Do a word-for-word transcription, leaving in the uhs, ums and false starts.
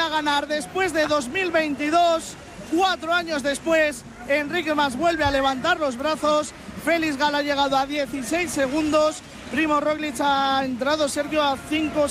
a ganar después de dos mil veintidós, cuatro años después. Enrique Mas vuelve a levantar los brazos. Félix Gala ha llegado a dieciséis segundos. Primo Roglic ha entrado, Sergio, a cinco